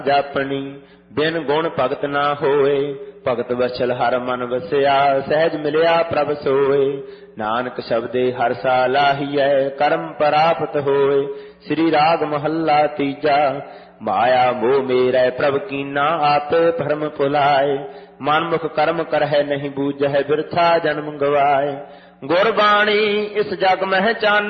ਜਾਪਣੀ ਬਿਨ ਗੁਣ ਭਗਤ ਨਾ ਹੋਏ। ਭਗਤ ਵਛਲ ਹਰ ਮਨ ਵਸਿਆ ਸਹਿਜ ਮਿਲਿਆ ਪ੍ਰਭ ਸੋਏ। ਨਾਨਕ ਸ਼ਬਦੇ ਹਰ ਸਾ ਲਾਹੀਐ ਕਰਮ ਪ੍ਰਾਪਤ ਹੋਏ। ਸ੍ਰੀ ਰਾਗ ਮਹੱਲਾ ਤੀਜਾ। ਮਾਇਆ ਮੋਹ ਮੇਰੈ ਪ੍ਰਭ ਕੀਨਾ ਆਪੇ ਭਰਮ ਭੁਲਾਏ। ਮਨਮੁਖ ਕਰਮ ਕਰਹਿ ਨਹੀਂ ਬੂਝੈ ਬਿਰਥਾ ਜਨਮ ਗਵਾਏ। ਗੁਰਬਾਣੀ ਇਸ ਜਗ ਮਹਿ ਚਾਨਣਾ